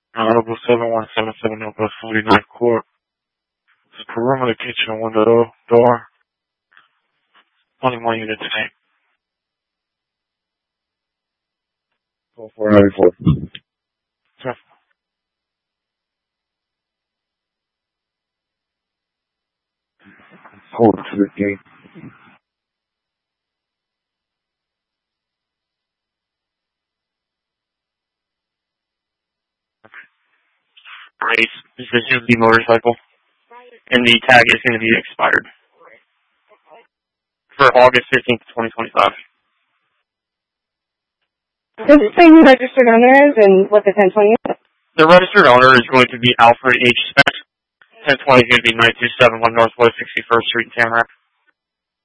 Audible 7177 Northwest 49th Court. This is perimeter kitchen and window door. Only one unit tonight. 4494. Sure. Hold to the gate. Race. This is a Suzuki motorcycle. And the tag is going to be expired. For August 15th, 2025. Does it say who the registered owner is and what the 1020 is? The registered owner is going to be Alfred H. Spence. 1020 is going to be 9271 Northwest 61st Street, Tamarack.